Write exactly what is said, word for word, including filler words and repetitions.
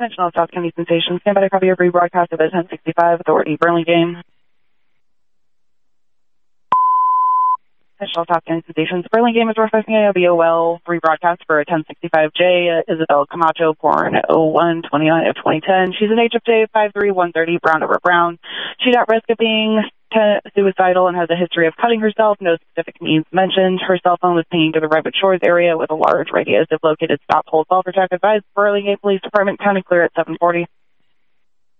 Attention all South County Sensation. Stand by to copy your rebroadcast of a ten sixty-five Authority Burlingame. Attention all South County Sensations. Burlingame is requesting a B O L rebroadcast for a ten sixty-five J. Uh, Isabel Camacho, born oh one twenty-nine of twenty ten. She's an H F J five three one thirty, brown over brown. She's at risk of being suicidal and has a history of cutting herself. No specific means mentioned. Her cell phone was pinging to the Redwood Shores area with a large radius. If located, stop, hold, call, protect, advise. Burlingame Police Department, county clear at seven forty.